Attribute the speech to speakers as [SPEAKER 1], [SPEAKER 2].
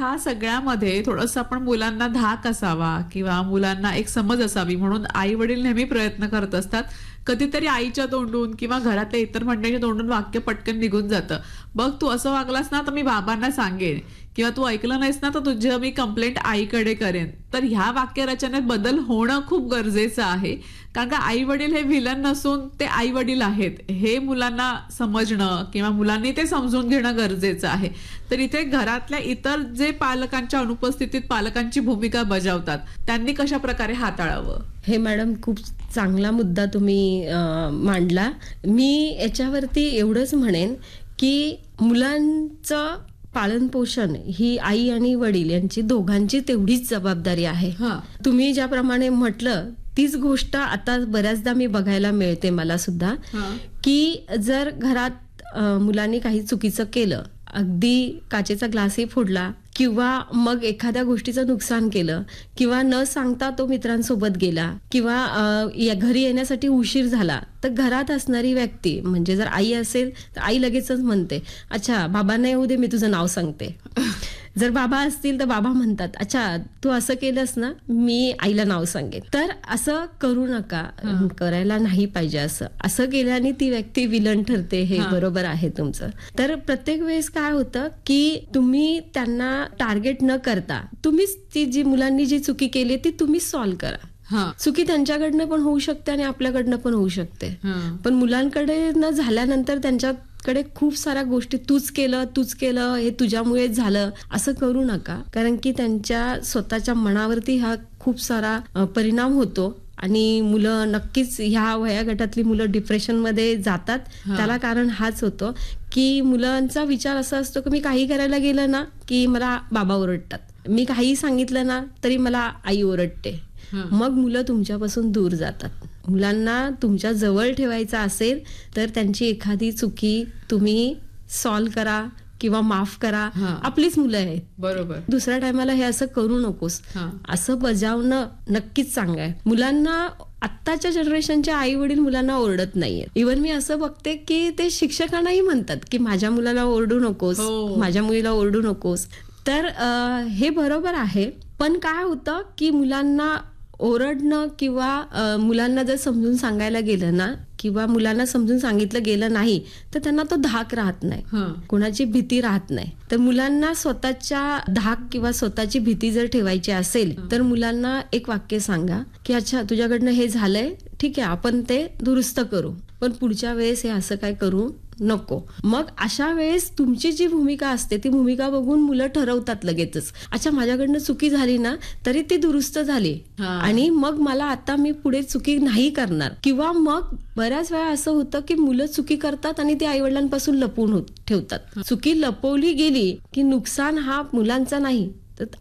[SPEAKER 1] ह्या सगळ्यामध्ये थोडंसं आपण मुलांना धाक असावा किंवा मुलांना एक समज असावी म्हणून आई वडील नेहमी प्रयत्न करत असतात. कधीतरी आईच्या तोंडून किंवा घरातल्या इतर मंडळीच्या तोंडून वाक्य पटकन निघून जातं, बघ तू असं वागलास ना तर मी बाबांना सांगेन किंवा तू ऐकलं नाहीस ना तर तुझं मी कंप्लेंट आईकडे करेन. तर ह्या वाक्यरचनेत बदल होणं खूप गरजेचं आहे. कारण का आई वडील हे विलन नसून ते आई वडील आहेत हे मुलांना समजणं किंवा मुलांनी ते समजून घेणं गरजेचं आहे. तर इथे घरातल्या इतर जे पालकांच्या अनुपस्थितीत पालकांची भूमिका बजावतात त्यांनी कशा प्रकारे हाताळावं.
[SPEAKER 2] हे मॅडम खूप चांगला मुद्दा तुम्ही मांडला. मी याच्यावरती एवढंच म्हणेन की मुलांचं पालन पोषण ही आई आणि वडील यांची दोघांची तेवढीच जबाबदारी आहे. तुम्ही ज्याप्रमाणे म्हटलं तीच गोष्ट आता बऱ्याचदा मी बघायला मिळते मला सुद्धा, की जर घरात मुलांनी काही चुकीचं केलं, अगदी काचेचा ग्लासही फोडला किंवा मग एखाद्या गोष्टीचं नुकसान केलं किंवा न सांगता तो मित्रांसोबत गेला किंवा घरी येण्यासाठी उशीर झाला, तर घरात असणारी व्यक्ती म्हणजे जर आई असेल तर आई लगेचच म्हणते, अच्छा बाबांना येऊ दे, मी तुझं नाव सांगते. जर बाबा असतील तर बाबा म्हणतात, अच्छा तू असं केलंस ना, मी आईला नाव सांगेन. तर असं करू नका, करायला नाही पाहिजे. असं केल्याने ती व्यक्ती विलन ठरते. हे बरोबर आहे तुमचं. तर प्रत्येक वेळेस काय होतं की तुम्ही त्यांना टार्गेट न करता तुम्हीच ती जी मुलांनी जी चुकी केली ती तुम्ही सॉल्व्ह करा. चुकी त्यांच्याकडनं पण होऊ शकते आणि आपल्याकडनं पण होऊ शकते, पण मुलांकडे न झाल्यानंतर त्यांच्याकडे खूप साऱ्या गोष्टी तूच केलं हे तुझ्यामुळे झालं असं करू नका. कारण की त्यांच्या स्वतःच्या मनावरती हा खूप सारा परिणाम होतो आणि मुलं नक्कीच ह्या वयोगटातली मुलं डिप्रेशनमध्ये जातात. त्याला कारण हाच होतो की मुलांचा विचार असा असतो की मी काही करायला गेलं ना की मला बाबा ओरडतात, मी काही सांगितलं ना तरी मला आई ओरडते. मग मुलं तुमच्यापासून दूर जातात. मुलांना तुमच्या जवळ ठेवायचं असेल तर त्यांची एखादी चुकी तुम्ही सॉल्व्ह करा किंवा माफ करा. आपलीच मुलं आहेत, बरोबर. दुसऱ्या टायमाला हे असं करू नकोस असं बजावणं नक्कीच चांगलं आहे. मुलांना आत्ताच्या जनरेशनच्या आई वडील मुलांना ओरडत नाहीये. इव्हन मी असं बघते की ते शिक्षकांनाही म्हणतात की माझ्या मुलाला ओरडू नकोस, माझ्या मुलीला ओरडू नकोस. तर हे बरोबर आहे, पण काय होतं की मुलांना ओरडणं किंवा मुलांना जर समजून सांगायला गेलं ना किंवा मुलांना समजून सांगितलं गेलं नाही तर त्यांना तो धाक राहत नाही, कोणाची भीती राहत नाही. तर मुलांना स्वतःच्या धाक किंवा स्वतःची भीती जर ठेवायची असेल तर मुलांना एक वाक्य सांगा की अच्छा तुझ्याकडनं हे झालंय, ठीक आहे आपण ते दुरुस्त करू, पण पुढच्या वेळेस हे असं काय करू नको. मग अशा वेळेस तुमची जी भूमिका असते ती भूमिका बघून मुलं ठरवतात लगेचच, अच्छा माझ्याकडनं चुकी झाली ना तरी ती दुरुस्त झाली आणि मग मला आता मी पुढे चुकी नाही करणार. किंवा मग बऱ्याच वेळा असं होतं की मुलं चुकी करतात आणि ती आईवडिलांपासून लपवून ठेवतात. चुकी लपवली गेली की नुकसान हा मुलांचा नाही